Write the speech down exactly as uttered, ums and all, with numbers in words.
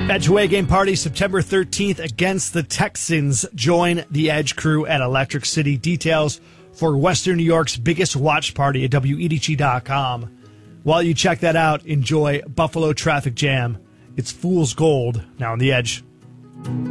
Edge away game party September thirteenth against the Texans. Join the Edge crew at Electric City. Details for Western New York's biggest watch party at W E D G dot com. While you check that out, enjoy Buffalo Traffic Jam. It's Fool's Gold now on the Edge.